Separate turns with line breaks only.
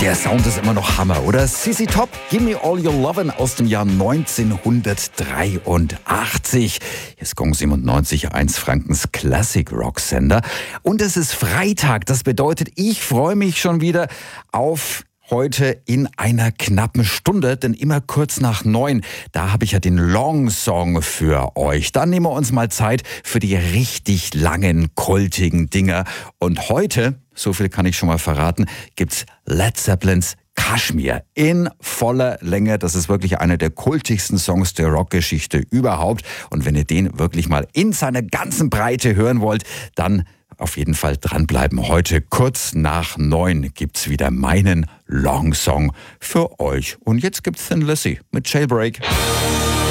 Der Sound ist immer noch Hammer, oder? ZZ Top, Give Me All Your Lovin' aus dem Jahr 1983. Hier ist Gong 97, 1 Frankens Classic Rock Sender. Und es ist Freitag, das bedeutet, ich freue mich schon wieder auf heute in einer knappen Stunde, denn immer kurz nach 9, da habe ich ja den Long Song für euch. Dann nehmen wir uns mal Zeit für die richtig langen, kultigen Dinger. Und heute, so viel kann ich schon mal verraten, gibt's Led Zeppelins Kashmir in voller Länge. Das ist wirklich einer der kultigsten Songs der Rockgeschichte überhaupt. Und wenn ihr den wirklich mal in seiner ganzen Breite hören wollt, dann auf jeden Fall dranbleiben. Heute kurz nach 9 gibt's wieder meinen Long Song für euch. Und jetzt gibt's Thin Lizzy mit Jailbreak.